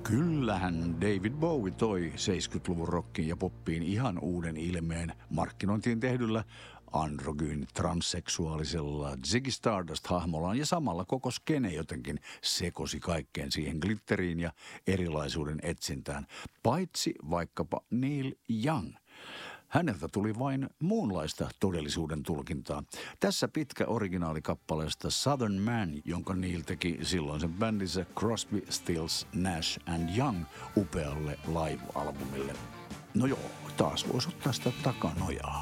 Kyllähän David Bowie toi 70-luvun rockiin ja poppiin ihan uuden ilmeen markkinointiin tehdyllä androgyn transseksuaalisella Ziggy Stardust-hahmollaan ja samalla koko skene jotenkin sekosi kaikkeen siihen glitteriin ja erilaisuuden etsintään, paitsi vaikkapa Neil Young. Häneltä tuli vain muunlaista todellisuuden tulkintaa. Tässä pitkä originaalikappaleesta Southern Man, jonka Neil teki silloisen bändinsä Crosby, Stills, Nash and Young upealle live-albumille. No joo, taas voisi ottaa sitä takanojaa.